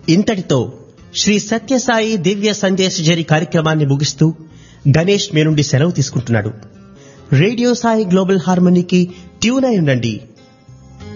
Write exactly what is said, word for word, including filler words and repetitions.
ఇంతటితో శ్రీ సత్యసాయి దివ్య సందేశజరి కార్యక్రమాన్ని ముగిస్తూ గణేష్ మీ నుండి సెలవు తీసుకుంటున్నాడు. రేడియో సాయి గ్లోబల్ హార్మనీకి ట్యూన్ అయి ఉండండి.